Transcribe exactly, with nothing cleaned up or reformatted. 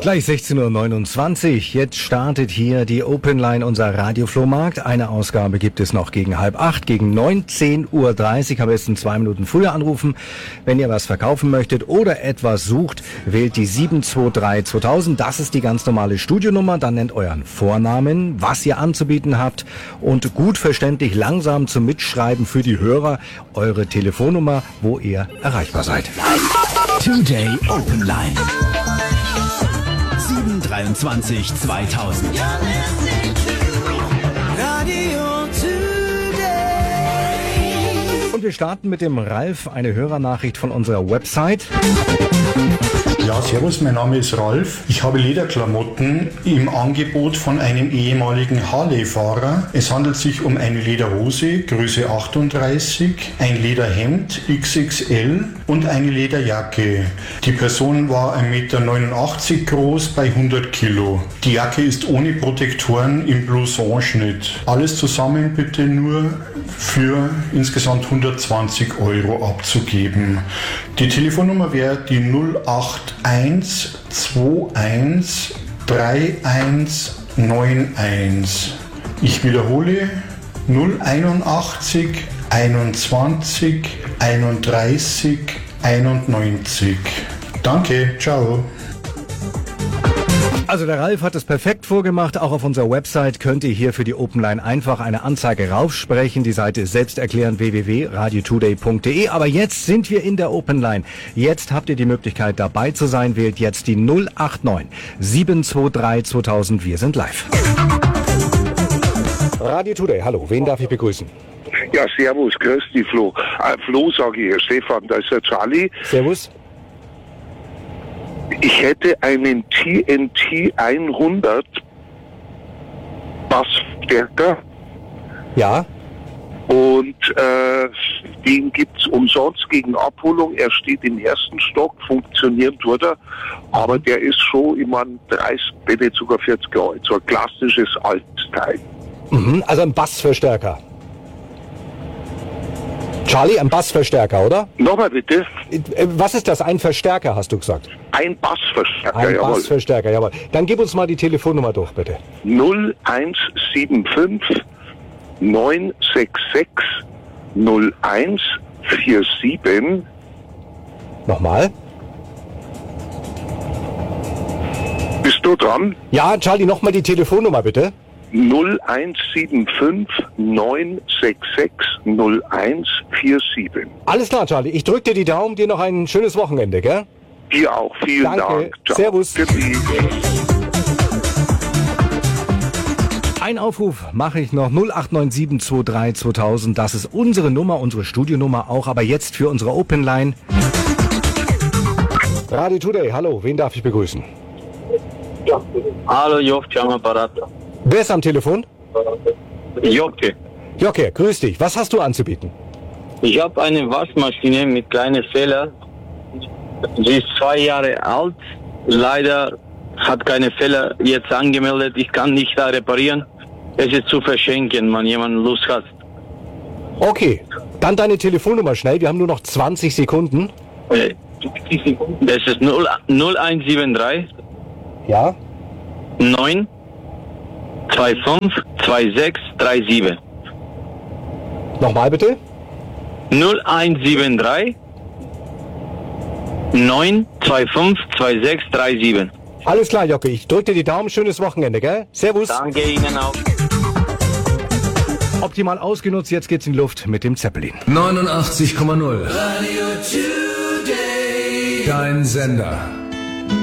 Gleich sechzehn Uhr neunundzwanzig. Jetzt startet hier die Open Line, unser Radio-Flohmarkt. Eine Ausgabe gibt es noch gegen halb acht, gegen neunzehn Uhr dreißig. Am besten zwei Minuten früher anrufen. Wenn ihr was verkaufen möchtet oder etwas sucht, wählt die sieben zwei drei zweitausend. Das ist die ganz normale Studionummer. Dann nennt euren Vornamen, was ihr anzubieten habt und gut verständlich langsam zum Mitschreiben für die Hörer eure Telefonnummer, wo ihr erreichbar seid. Today Open Line. sieben drei zwei zweitausend. Und wir starten mit dem Ralf, eine Hörernachricht von unserer Website. Ja, servus, mein Name ist Ralf. Ich habe Lederklamotten im Angebot von einem ehemaligen Harley-Fahrer. Es handelt sich um eine Lederhose, Größe achtunddreißig, ein Lederhemd, X X L und eine Lederjacke. Die Person war ein Meter neunundachtzig groß bei hundert Kilo. Die Jacke ist ohne Protektoren im Blouson-Schnitt. Alles zusammen bitte nur für insgesamt hundertzwanzig Euro abzugeben. Die Telefonnummer wäre die null acht eins zwei eins drei eins neun eins. Ich wiederhole null einundachtzig einundzwanzig einunddreißig einundneunzig. Danke, ciao. Also der Ralf hat es perfekt vorgemacht. Auch auf unserer Website könnt ihr hier für die Open Line einfach eine Anzeige raufsprechen. Die Seite ist selbsterklärend w w w punkt radio today punkt d e. Aber jetzt sind wir in der Open Line. Jetzt habt ihr die Möglichkeit dabei zu sein. Wählt jetzt die null acht neun sieben zwei drei zweitausend. Wir sind live. Radio Today, hallo. Wen darf ich begrüßen? Ja, servus, grüß dich, Flo. Äh, Flo, sage ich, Stefan, da ist der Charlie. Servus. Ich hätte einen T N T hundert Bassverstärker. Ja. Und äh, den gibt's umsonst gegen Abholung. Er steht im ersten Stock, funktioniert tut er, aber der ist schon, ich meine, dreißig, wenn nicht sogar vierzig Jahre alt. So ein klassisches altes Teil. Mhm, also ein Bassverstärker. Charlie, ein Bassverstärker, oder? Nochmal bitte. Was ist das? Ein Verstärker, hast du gesagt? Ein Bassverstärker, Ein jawohl. Bassverstärker, jawohl. Dann gib uns mal die Telefonnummer durch, bitte. null eins sieben fünf neun sechs sechs null eins vier sieben. Nochmal. Bist du dran? Ja, Charlie, nochmal die Telefonnummer, bitte. null eins sieben fünf neun sechs sechs null eins vier sieben. Alles klar, Charlie. Ich drück dir die Daumen. Dir noch ein schönes Wochenende, gell? Dir auch. Vielen Danke. Dank. Ciao. Servus. Tschüssi. Ein Aufruf mache ich noch. null acht neun sieben zwei drei zweitausend. Das ist unsere Nummer, unsere Studionummer auch. Aber jetzt für unsere Open Line. Radio Today, hallo. Wen darf ich begrüßen? Hallo, Jofke am Apparat. Wer ist am Telefon? Jofke. Jocke, grüß dich. Was hast du anzubieten? Ich habe eine Waschmaschine mit kleinen Fehlern. Sie ist zwei Jahre alt. Leider hat keine Fehler jetzt angemeldet. Ich kann nicht da reparieren. Es ist zu verschenken, wenn jemand Lust hat. Okay, dann deine Telefonnummer schnell. Wir haben nur noch zwanzig Sekunden. Das ist null eins sieben drei Ja? neun zwei fünf zwei sechs drei sieben. Nochmal bitte? null eins sieben drei neun zwei fünf zwei sechs drei sieben. Alles klar, Jocke. Ich drück dir die Daumen. Schönes Wochenende, gell? Servus. Danke Ihnen auch. Optimal ausgenutzt. Jetzt geht's in die Luft mit dem Zeppelin. neunundachtzig Komma null. Radio Today. Dein Sender.